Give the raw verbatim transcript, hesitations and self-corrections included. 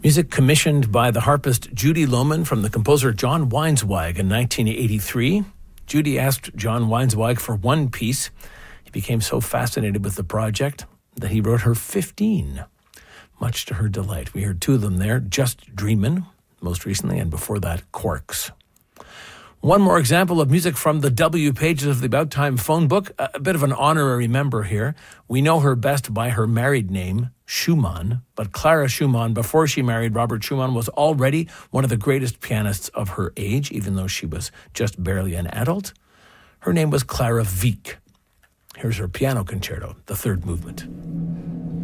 Music commissioned by the harpist Judy Lohman from the composer John Weinzweig in nineteen eighty-three. Judy asked John Weinzweig for one piece. He became so fascinated with the project that he wrote her fifteen, much to her delight. We heard two of them there, Just Dreamin', most recently, and before that, Quarks. One more example of music from the W pages of the About Time phone book, a bit of an honorary member here. We know her best by her married name, Schumann, but Clara Schumann, before she married Robert Schumann, was already one of the greatest pianists of her age, even though she was just barely an adult. Her name was Clara Wieck. Here's her piano concerto, the third movement.